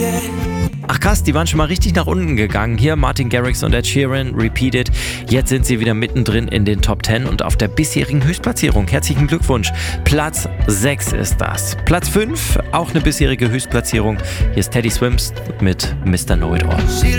Ach krass, die waren schon mal richtig nach unten gegangen. Hier Martin Garrix und Ed Sheeran, Repeat It. Jetzt sind sie wieder mittendrin in den Top 10 und auf der bisherigen Höchstplatzierung. Herzlichen Glückwunsch. Platz 6 ist das. Platz 5, auch eine bisherige Höchstplatzierung. Hier ist Teddy Swims mit Mr. Know It All.